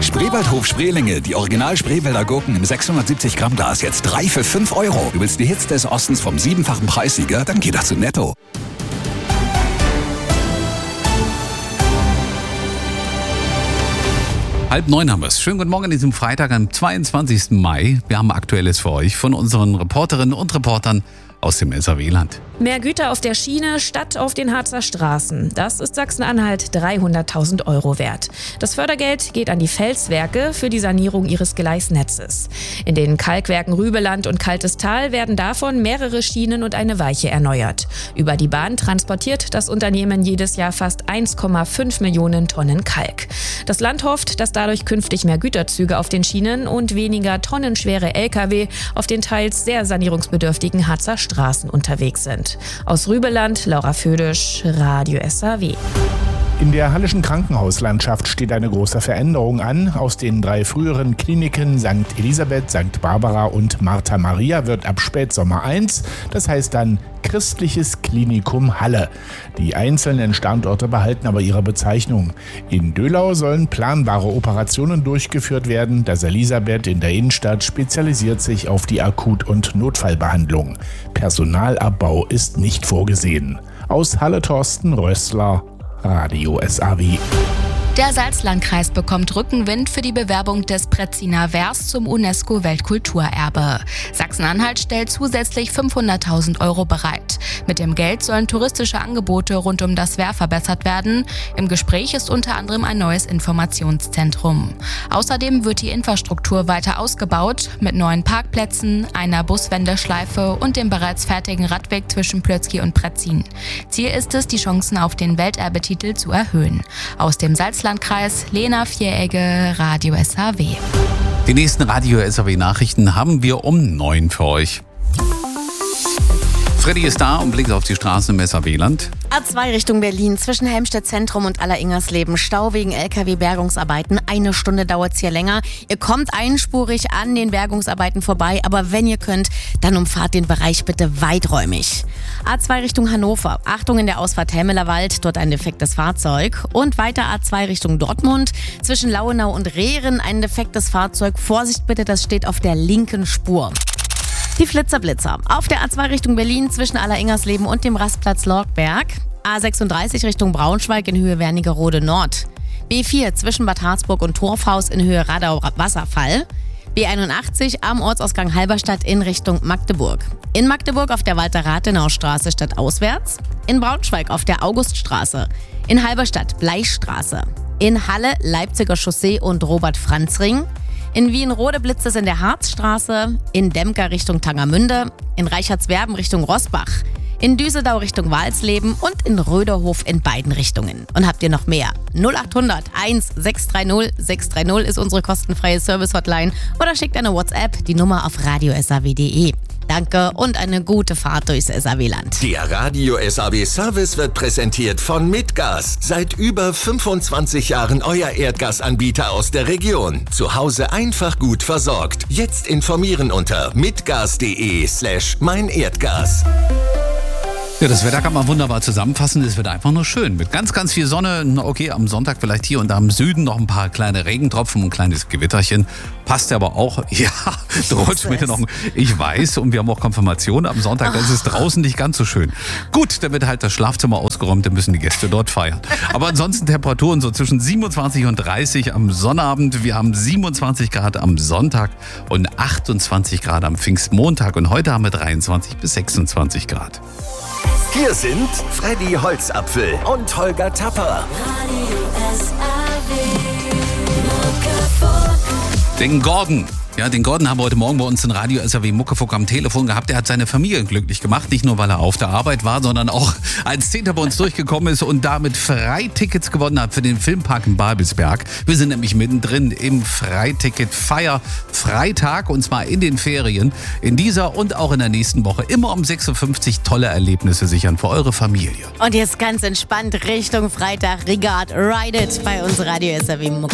Spreewaldhof Spreelinge, die Original Spreewälder Gurken im 670 Gramm Glas, jetzt 3 für 5 Euro. Du willst die Hits des Ostens vom 7-fachen Preissieger? Dann geh doch zu Netto. Halb 9 haben wir es. Schönen guten Morgen an diesem Freitag, am 22. Mai. Wir haben Aktuelles für euch von unseren Reporterinnen und Reportern aus dem SAW-Land. Mehr Güter auf der Schiene statt auf den Harzer Straßen. Das ist Sachsen-Anhalt 300.000 Euro wert. Das Fördergeld geht an die Felswerke für die Sanierung ihres Gleisnetzes. In den Kalkwerken Rübeland und Kaltes Tal werden davon mehrere Schienen und eine Weiche erneuert. Über die Bahn transportiert das Unternehmen jedes Jahr fast 1,5 Millionen Tonnen Kalk. Das Land hofft, dass dadurch künftig mehr Güterzüge auf den Schienen und weniger tonnenschwere Lkw auf den teils sehr sanierungsbedürftigen Harzer Straßen unterwegs sind. Aus Rübeland, Laura Födisch, Radio SAW. In der Halleschen Krankenhauslandschaft steht eine große Veränderung an. Aus den 3 früheren Kliniken St. Elisabeth, St. Barbara und Martha Maria wird ab Spätsommer 1, das heißt dann Christliches Klinikum Halle. Die einzelnen Standorte behalten aber ihre Bezeichnung. In Döhlau sollen planbare Operationen durchgeführt werden. Das Elisabeth in der Innenstadt spezialisiert sich auf die Akut- und Notfallbehandlung. Personalabbau ist nicht vorgesehen. Aus Halle Thorsten Rössler, Radio SAW. Der Salzlandkreis bekommt Rückenwind für die Bewerbung des Pretziner Vers zum UNESCO-Weltkulturerbe. Sachsen-Anhalt stellt zusätzlich 500.000 Euro bereit. Mit dem Geld sollen touristische Angebote rund um das Wehr verbessert werden. Im Gespräch ist unter anderem ein neues Informationszentrum. Außerdem wird die Infrastruktur weiter ausgebaut mit neuen Parkplätzen, einer Buswendeschleife und dem bereits fertigen Radweg zwischen Plötzky und Pretzin. Ziel ist es, die Chancen auf den Welterbetitel zu erhöhen. Aus dem Salzlandkreis, Lena Vieregge, Radio SAW. Die nächsten Radio SAW-Nachrichten haben wir um 9 für euch. Freddy ist da und blickt auf die Straßen im SAW-Land. A2 Richtung Berlin, zwischen Helmstedt Zentrum und Alleringers-Leben. Stau wegen LKW-Bergungsarbeiten. 1 Stunde dauert es hier länger. Ihr kommt einspurig an den Bergungsarbeiten vorbei, aber wenn ihr könnt, dann umfahrt den Bereich bitte weiträumig. A2 Richtung Hannover. Achtung in der Ausfahrt Helmelerwald, dort ein defektes Fahrzeug. Und weiter A2 Richtung Dortmund. Zwischen Lauenau und Rehren ein defektes Fahrzeug. Vorsicht bitte, das steht auf der linken Spur. Die Flitzer-Blitzer. Auf der A2 Richtung Berlin zwischen Alleringers-Leben und dem Rastplatz Lorgberg. A36 Richtung Braunschweig in Höhe Wernigerode Nord. B4 zwischen Bad Harzburg und Torfhaus in Höhe Radau-Wasserfall. B81 am Ortsausgang Halberstadt in Richtung Magdeburg. In Magdeburg auf der Walter-Rathenau-Straße stadtauswärts. In Braunschweig auf der Auguststraße. In Halberstadt Bleichstraße. In Halle Leipziger Chaussee und Robert-Franz-Ring. In Wien-Rode blitzt es in der Harzstraße, in Demker Richtung Tangermünde, in Reichertswerben Richtung Rossbach, in Düsedau Richtung Walsleben und in Röderhof in beiden Richtungen. Und habt ihr noch mehr? 0800 1 630 630 ist unsere kostenfreie Service-Hotline oder schickt eine WhatsApp, die Nummer auf radiosaw.de. Danke und eine gute Fahrt durchs SAW-Land. Der Radio SAW-Service wird präsentiert von Mitgas. Seit über 25 Jahren euer Erdgasanbieter aus der Region. Zu Hause einfach gut versorgt. Jetzt informieren unter mitgas.de/meinerdgas. Ja, das Wetter kann man wunderbar zusammenfassen. Es wird einfach nur schön. Mit ganz, ganz viel Sonne. Okay, am Sonntag vielleicht hier und da im Süden noch ein paar kleine Regentropfen und ein kleines Gewitterchen. Passt aber auch. Ja, droht mir noch. Ich weiß, und wir haben auch Konfirmation am Sonntag. Das ist draußen nicht ganz so schön. Gut, dann wird halt das Schlafzimmer ausgeräumt. Dann müssen die Gäste dort feiern. Aber ansonsten Temperaturen so zwischen 27 und 30 am Sonnabend. Wir haben 27 Grad am Sonntag und 28 Grad am Pfingstmontag. Und heute haben wir 23 bis 26 Grad. Hier sind Freddy Holzapfel und Holger Tapper. Den Gordon haben wir heute Morgen bei uns in Radio SAW Muckefuck am Telefon gehabt. Er hat seine Familie glücklich gemacht. Nicht nur, weil er auf der Arbeit war, sondern auch als Zehnter bei uns durchgekommen ist und damit Freitickets gewonnen hat für den Filmpark in Babelsberg. Wir sind nämlich mittendrin im Freiticket-Feier-Freitag und zwar in den Ferien. In dieser und auch in der nächsten Woche immer um 6.50 Uhr tolle Erlebnisse sichern für eure Familie. Und jetzt ganz entspannt Richtung Freitag. Regat, ride it bei uns Radio SAW Muckefuck.